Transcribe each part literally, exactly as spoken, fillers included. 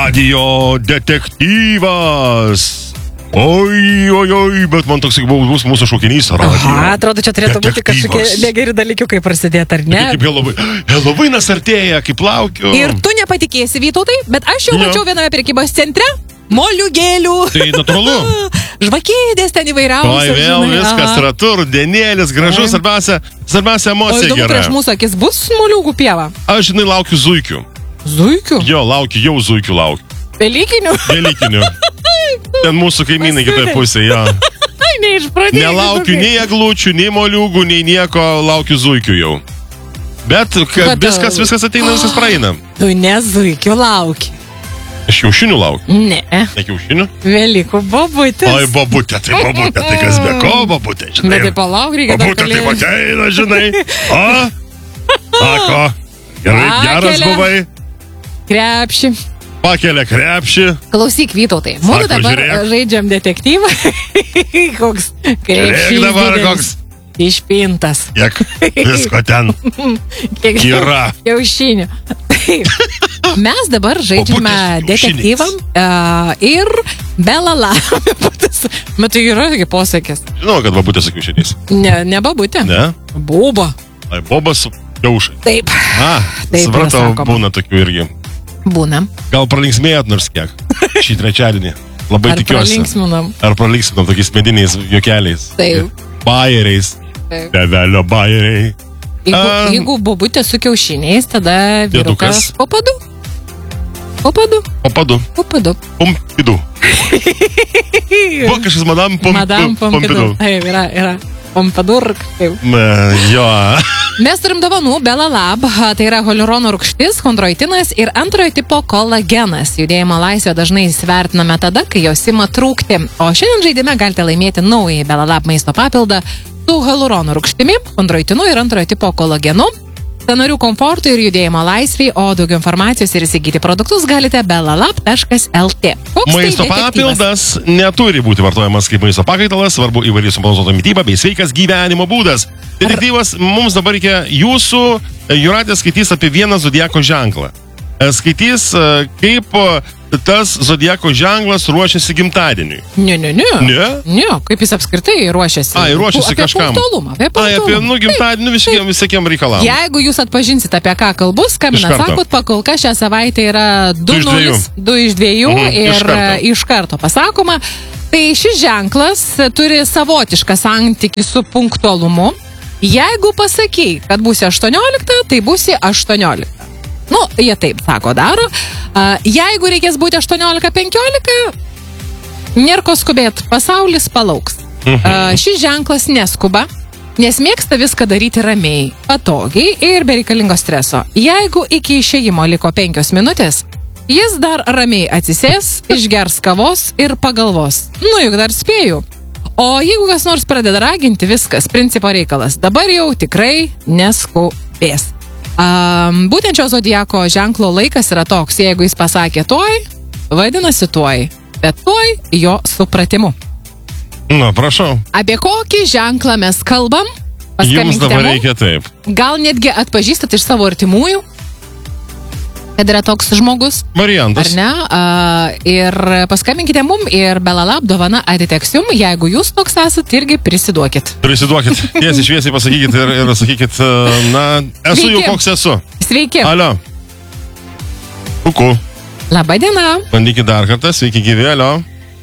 Radijo detektyvas. Oi, oi, oi, bet man toks bus mūsų šaukinys. Aha, atrodo, čia turėtų būti kažkokie negeri dalykiukai prasidėti, ar ne? Kaip Helovynas artėja, kaip laukiu. Ir tu nepatikėsi, Vytautai, bet aš jau mačiau viename prekybos centre moliūgėlių. Tai natūralu. Žvakėdės ten įvairiausios. Oi, vėl viskas ratu, rudenėlis, gražus, svarbiausia, svarbiausia emocija gera. O įdomu, prieš mūsų akis bus moliūgų pieva? Aš, žinai, laukiu zuikių. Zuikių? Jo, laukiu, jau zuikių laukiu. Velykinių? Velykinių. Ten mūsų kaimynai kitoje pusėje, jo. Neišpradėjai. Nelaukiu nei eglučių, nei moliūgų, nei nieko, laukiu zuikių jau. Bet viskas, viskas ateina, viskas praeina. Tu ne zuikių lauki. Aš kiaušinių laukiu. Ne. Ne kiaušinių? Velykų bobutės. Oi, bobutė, tai bobutė, tai kas be ko, bobutė, žinai. Bet tai palauk, reikia dar kalėdų. Bobutė taip ateina, žinai. O? Ako, gerai, geras buvai. Krepšį. Pakelia krepšį. Klausyk, Vytautai, mūsų dabar žiūrėk. Žaidžiam detektyvą. Koks krepšys dabar koks išpintas. Kiek visko ten Kiek yra. Kiaušinių. Mes dabar žaidžiame detektyvą uh, ir belala. Bet tai yra kaip posakis. Žinau, kad babutė su kiaušiniais. Ne, ne babutė. Ne? Boba. Ai, bobas su kiaušai. Taip. A, supratau, būna tokių irgi. Būna. Gal pralinksmėjot nors kiek šį trečiadienį? Labai Ar tikiuosi. Pralinksminam. Ar pralinksminam tokiais mediniais juokeliais? Taip. Bajeriais. Bevelio bajeriai. Jeigu, um, jeigu bobutė su kiaušiniais, tada vyrukas popadu. Popadu. Popadu. Popadu. Pompidou. Buvo kažkas madam Pompidou. Madam Pompidou. Taip, yra, yra. Pompadur. Taip. Jo. Mes turim dovanų Belalab, tai yra hialurono rūgštis, chondroitinas ir antrojo tipo kolagenas. Judėjimo laisvę dažnai įsivertiname tada, kai jos ima trūkti. O šiandien žaidime galite laimėti naują Belalab maisto papildą su hialurono rūgštimi, chondroitinu ir antrojo tipo kolagenu, sąnarių komfortui ir judėjimo laisvei, o daugiau informacijos ir įsigyti produktus galite belalab taškas lt. Maisto papildas neturi būti vartojamas kaip maisto pakaitalas, svarbu įvairiai subalansuota mityba bei sveikas gyvenimo būdas. Detektyvas, mums dabar reikia jūsų, Jūratė skaitys apie vieną zodiako ženklą. Skaitys, kaip tas zodiako ženklas ruošiasi gimtadieniui. Ne, ne, ne. Ne? Ne, kaip jis apskritai ruošiasi. Ai, ruošiasi apie kažkam. Punktualumą, apie punktualumą. Ai, apie, nu, gimtadienį visiekiem, visiekiem reikalam. Jeigu jūs atpažinsit, apie ką kalbu, skambinat, sakot, pakolka šią savaitę yra du nulis, du iš dviejų mhm, ir iš karto. iš karto pasakoma. Tai šis ženklas turi savotišką santykį su punktualumu. Jeigu pasakai, kad būsi aštuoniolikta, tai būsi aštuoniolikta. Nu, jie taip sako, daro. Jeigu reikės būti aštuoniolika penkiolika, nėra ko skubėt, pasaulis palauks. Mhm. Šis ženklas neskuba, nes mėgsta viską daryti ramiai, patogiai ir be reikalingo streso. Jeigu iki išėjimo liko penkios minutės, jis dar ramiai atsisės, išgers kavos ir pagalvos. Nu, juk dar spėju. O jeigu kas nors pradeda raginti, viskas, principo reikalas. Dabar jau tikrai neskubės. Um, būtent šio zodiako ženklo laikas yra toks, jeigu jis pasakė tuoj, vadinasi tuoj, bet tuoj jo supratimu. Na, prašau. Apie kokį ženklą mes kalbam? Jums dabar reikia taip. Gal netgi atpažįstat iš savo artimųjų, kad yra toks žmogus. Variantas. Ar ne? Uh, ir paskambinkite mum ir Belalab dovana atiteks jum, jeigu jūs toks esat, irgi prisiduokit. Prisiduokit. Tiesiai šviesiai pasakykit ir, ir sakykit, na, esu Sveiki. Jau koks esu. Sveiki. Alio. Kuku. Labą dieną. Bandykit dar kartą, sveiki gyvi, alio.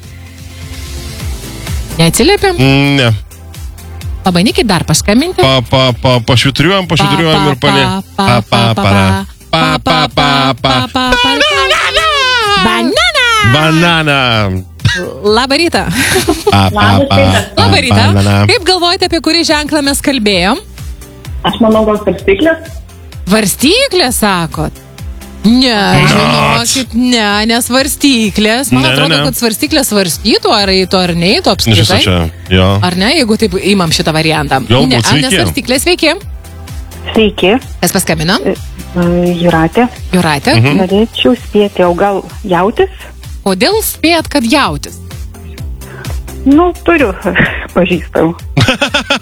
Neatsiliepėm? Ne. Pabandykit dar paskambinti. Pa, pa, pa, pašvitriuojam, pašvitriuojam ir palė. Pa, pa, para. Pa, pa, pa, pa, pa. Banana! Banana! Banana! Labą rytą. Pa, pa, pa, Labą rytą. banana. Kaip galvojate, apie kurį ženklą mes kalbėjom? Aš manau, gal svarstyklės. Varstyklės, sakot? Ne, žinokit, ne, nes svarstyklės. Man Ne, ne, atrodo, ne. kad svarstyklės svarstytų, ar eitų, ar neįtų apskritai. Čia, jo. Ar ne, jeigu taip imam šitą variantą? Galbūt, Ne, sveiki. nes svarstyklės, sveiki. Sveiki, Kas paskambino? Jūratė. Jūratė. Mhm. Norėčiau spėti, o gal jautis? Kodėl spėjat, kad jautis? Nu, turiu pažįstamų.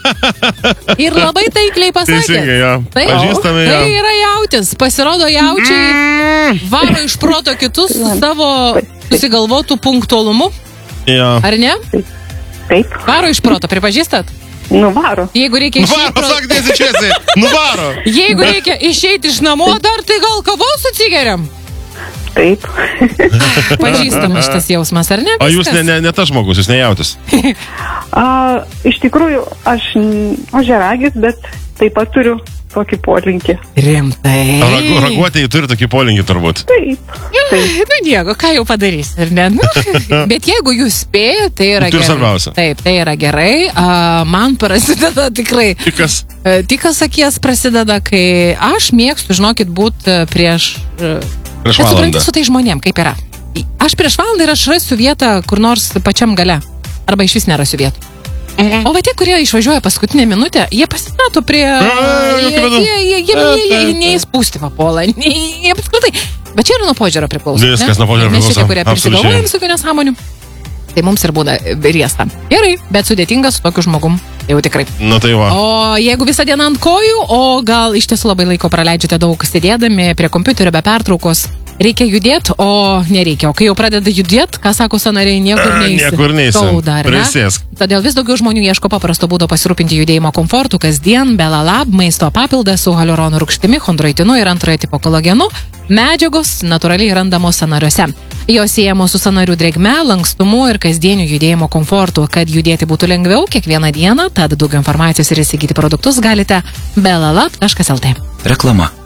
Ir labai taikliai pasakė. Teisingai, jo. Taip, Pažįstame, jo. tai yra jautis. Pasirodo, jaučiai varo iš proto kitus su savo susigalvotų punktualumu. Jo. Ar ne? Taip. Varo iš proto, pripažįstat? Nuvaro. Jeigu reikia išeiti, Nuvaro, sak, nesičiasi. Nuvaro. jeigu reikia išeiti iš namo, dar tai gal kavos atsigeriam? Taip. Pažįstamas šitas jausmas, ar ne? O jūs Viskas. ne, ne, ne tas žmogus, jūs nejautis. A, iš tikrųjų, aš ožiaragis, bet taip pat turiu tokį polinkį. Rimtai. Ragu, raguotėjai turi tokį polinkį turbūt. Taip. Taip. Nu, nieko, ką jau padarys, ar ne? Nu, bet jeigu jūs spėjate, tai yra Tai gerai. svarbiausia. Taip, tai yra gerai. A, man prasideda tikrai. Tikas. e, Tikas akies prasideda, kai aš mėgstu, žinokit, būti prieš... e, Prieš bet supranti valandą. su tai žmonėm, kaip yra. Aš prieš valandą ir aš rasiu vietą kur nors pačiam gale. Arba iš vis nerasiu vietų. O va tie, kurie išvažiuoja paskutinę minutę, jie pasistato prie... Jie, jokių bėdų. jie, jie, jie, jie, jie, jie neįspūsti papuola. Jie apskritai. Bet čia yra nuo požiūrio priklauso. Viskas ne? nuo požiūrio Mes priklauso, šitie, kurie absoliučiai. prisigalvojam visokių nesąmonių, tai mums ir būna riesta. Gerai, bet sudėtinga su tokiu žmogum. Jau tikrai. Nu tai va. O jeigu visą dieną ant kojų, o gal iš tiesų labai laiko praleidžiate daug sėdėdami prie kompiuterio be pertraukos, reikia judėti, o nereikia. O kai jau pradeda judėti, ką sako sąnariai, niekur A, neįsi. niekur neisi. Skauda, ar ne? Prisėsk. Todėl vis daugiau žmonių ieško paprasto būdo pasirūpinti judėjimo komfortu kasdien. Belalab maisto papildas su hialurono rūgštimi, chondroitinu ir antrojo tipo kolagenu. Medžiagos natūraliai randamos sąnariuose. Jos siejamos su sąnarių drėgme, lankstumu ir kasdieniu judėjimo komfortu. Kad judėti būtų lengviau kiekvieną dieną, tad daugiau informacijos ir įsigyti produktus galite belalab taškas lt. Reklama.